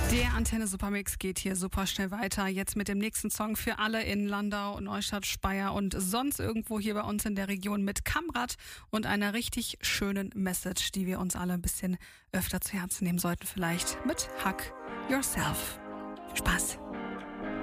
Der Antenne Supermix geht hier super schnell weiter. Jetzt mit dem nächsten Song für alle in Landau, Neustadt, Speyer und sonst irgendwo hier bei uns in der Region mit Kamrat und einer richtig schönen Message, die wir uns alle ein bisschen öfter zu Herzen nehmen sollten. Vielleicht mit Hug Yourself. Viel Spaß.